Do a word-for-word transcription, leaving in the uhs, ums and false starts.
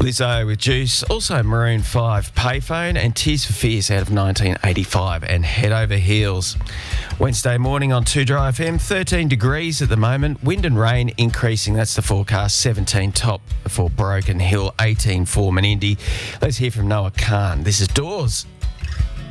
Lizzo with Juice, also Maroon five, Payphone, and Tears for Fears out of nineteen eighty-five, and Head Over Heels. Wednesday morning on two Dry F M, thirteen degrees at the moment, wind and rain increasing, that's the forecast, seventeen top for Broken Hill, eighteen for Menindee. Let's hear from Noah Khan. This is Doors.